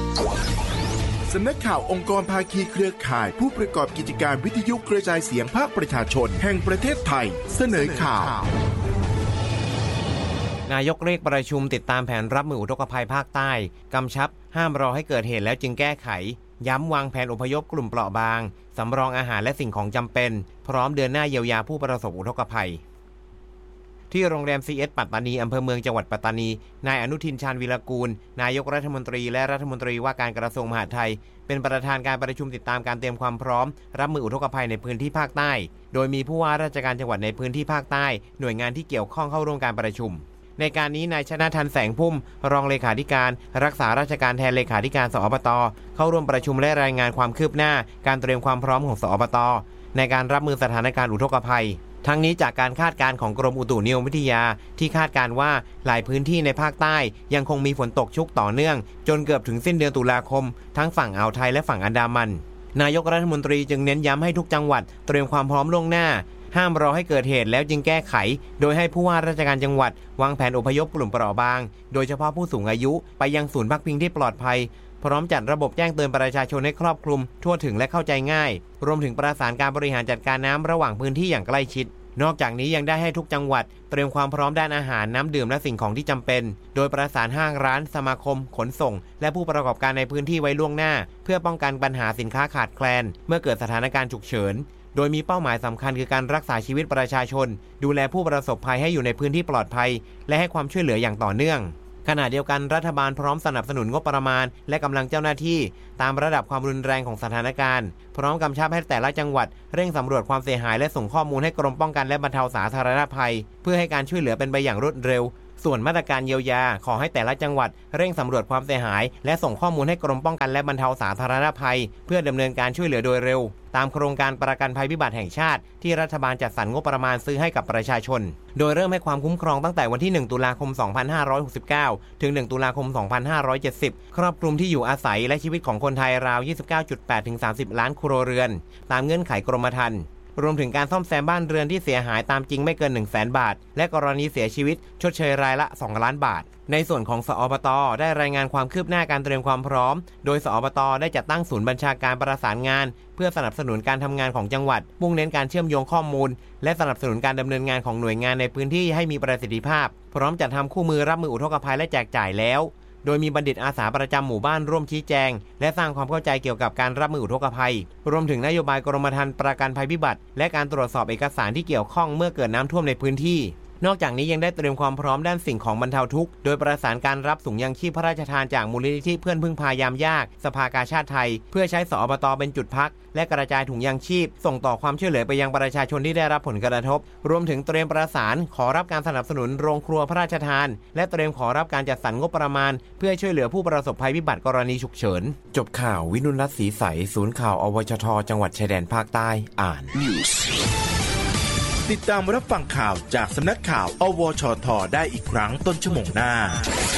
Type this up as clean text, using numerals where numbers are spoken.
สำนักข่าวองค์กรภาคีเครือข่ายผู้ประกอบกิจการวิทยุกระจายเสียงภาคประชาชนแห่งประเทศไทยเสนอข่าวนายกเรียกประชุมติดตามแผนรับมืออุทกภัยภาคใต้กำชับห้ามรอให้เกิดเหตุแล้วจึงแก้ไขย้ำวางแผนอพยพกลุ่มเปราะบางสำรองอาหารและสิ่งของจำเป็นพร้อมเดินหน้าเยียวยาผู้ประสบอุทกภัยที่โรงแรม CS ปัตตานีอำเภอเมืองจังหวัดปัตตานีนายอนุทินชาญวีรกูลนายกรัฐมนตรีและรัฐมนตรีว่าการกระทรวงมหาดไทยเป็นประธานการประชุมติดตามการเตรียมความพร้อมรับมืออุทกภัยในพื้นที่ภาคใต้โดยมีผู้ว่าราชการจังหวัดในพื้นที่ภาคใต้หน่วยงานที่เกี่ยวข้องเข้าร่วมการประชุมในการนี้นายชนะทันแสงพุ่มรองเลขาธิการรักษาราชการแทนเลขาธิการสอบต.เข้าร่วมประชุมและรายงานความคืบหน้าการเตรียมความพร้อมของสอบต.ในการรับมือสถานการณ์อุทกภัยทั้งนี้จากการคาดการณ์ของกรมอุตุนิยมวิทยาที่คาดการณ์ว่าหลายพื้นที่ในภาคใต้ยังคงมีฝนตกชุกต่อเนื่องจนเกือบถึงสิ้นเดือนตุลาคมทั้งฝั่งอ่าวไทยและฝั่งอันดามันนายกรัฐมนตรีจึงเน้นย้ำให้ทุกจังหวัดเตรียมความพร้อมล่วงหน้าห้ามรอให้เกิดเหตุแล้วจึงแก้ไขโดยให้ผู้ว่าราชการจังหวัดวางแผนอพยพกลุ่มเปราะบางโดยเฉพาะผู้สูงอายุไปยังศูนย์พักพิงที่ปลอดภัยพร้อมจัดระบบแจ้งเตือนประชาชนให้ครอบคลุมทั่วถึงและเข้าใจง่ายรวมถึงประสานการบริหารจัดการน้ำระหว่างพื้นที่อย่างใกล้ชิดนอกจากนี้ยังได้ให้ทุกจังหวัดเตรียมความพร้อมด้านอาหารน้ำดื่มและสิ่งของที่จำเป็นโดยประสานห้างร้านสมาคมขนส่งและผู้ประกอบการในพื้นที่ไว้ล่วงหน้าเพื่อป้องกันปัญหาสินค้าขาดแคลนเมื่อเกิดสถานการณ์ฉุกเฉินโดยมีเป้าหมายสำคัญคือการรักษาชีวิตประชาชนดูแลผู้ประสบภัยให้อยู่ในพื้นที่ปลอดภัยและให้ความช่วยเหลืออย่างต่อเนื่องขณะเดียวกันรัฐบาลพร้อมสนับสนุนงบประมาณและกำลังเจ้าหน้าที่ตามระดับความรุนแรงของสถานการณ์พร้อมกำชับให้แต่ละจังหวัดเร่งสำรวจความเสียหายและส่งข้อมูลให้กรมป้องกันและบรรเทาสาธารณภัยเพื่อให้การช่วยเหลือเป็นไปอย่างรวดเร็วส่วนมาตรการเยียวยาขอให้แต่ละจังหวัดเร่งสำรวจความเสียหายและส่งข้อมูลให้กรมป้องกันและบรรเทาสาธารณภัยเพื่อดำเนินการช่วยเหลือโดยเร็วตามโครงการประกันภัยพิบัติแห่งชาติที่รัฐบาลจัดสรรงบประมาณซื้อให้กับประชาชนโดยเริ่มให้ความคุ้มครองตั้งแต่วันที่1ตุลาคม2569ถึง1ตุลาคม2570ครอบคลุมที่อยู่อาศัยและชีวิตของคนไทยราว 29.8 ถึง 30 ล้านครัวเรือนตามเงื่อนไขกรมธรรม์รวมถึงการซ่อมแซมบ้านเรือนที่เสียหายตามจริงไม่เกิน 100,000 บาทและกรณีเสียชีวิตชดเชยรายละ2 ล้านบาทในส่วนของสอบต.ได้รายงานความคืบหน้าการเตรียมความพร้อมโดยสอบต.ได้จัดตั้งศูนย์บัญชาการประสานงานเพื่อสนับสนุนการทำงานของจังหวัดมุ่งเน้นการเชื่อมโยงข้อมูลและสนับสนุนการดำเนินงานของหน่วยงานในพื้นที่ให้มีประสิทธิภาพพร้อมจัดทำคู่มือรับมืออุทกภัยและแจกจ่ายแล้วโดยมีบัณฑิตอาสาประจำหมู่บ้านร่วมชี้แจงและสร้างความเข้าใจเกี่ยวกับการรับมืออุทกภัยรวมถึงนโยบายกรมธรรม์ประกันภัยพิบัติและการตรวจสอบเอกสารที่เกี่ยวข้องเมื่อเกิดน้ำท่วมในพื้นที่นอกจากนี้ยังได้เตรียมความพร้อมด้านสิ่งของบรรเทาทุกข์โดยประสานการรับถุงยังชีพพระราชทานจากมูลนิธิเพื่อนพึ่งพายามยากสภากาชาติไทยเพื่อใช้สอบต.เป็นจุดพักและกระจายถุงยังชีพส่งต่อความช่วยเหลือไปยังประชาชนที่ได้รับผลกระทบรวมถึงเตรียมประสานขอรับการสนับสนุนโรงครัวพระราชทานและเตรียมขอรับการจัดสรรงบประมาณเพื่อช่วยเหลือผู้ประสบภัยพิบัติกรณีฉุกเฉินจบข่าววินุรัตน์ศรีใสศูนย์ข่าวอวชท.จังหวัดชายแดนภาคใต้อ่านติดตามรับฟังข่าวจากสำนักข่าวอวชท.ได้อีกครั้งต้นชั่วโมงหน้า